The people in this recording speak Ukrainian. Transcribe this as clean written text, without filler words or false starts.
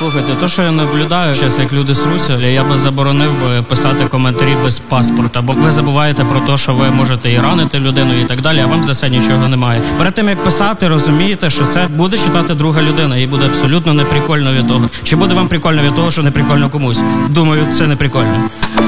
Слухайте, то, що я наблюдаю зараз, як люди сруться, я би заборонив би писати коментарі без паспорта, бо ви забуваєте про те, що ви можете і ранити людину і так далі, а вам за це нічого немає. Перед тим, як писати, розумієте, що це буде читати друга людина, і буде абсолютно неприкольно від того. Чи буде вам прикольно від того, що неприкольно комусь? Думаю, це неприкольно.